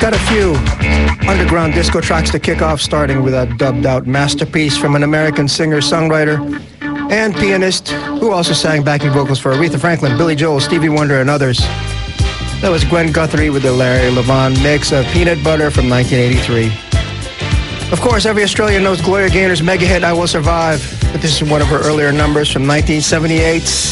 got a few underground disco tracks to kick off, starting with a dubbed-out masterpiece from an American singer-songwriter and pianist who also sang backing vocals for Aretha Franklin, Billy Joel, Stevie Wonder, and others. That was Gwen Guthrie with the Larry Levan mix of Peanut Butter from 1983. Of course, every Australian knows Gloria Gaynor's mega hit, I Will Survive, but this is one of her earlier numbers from 1978.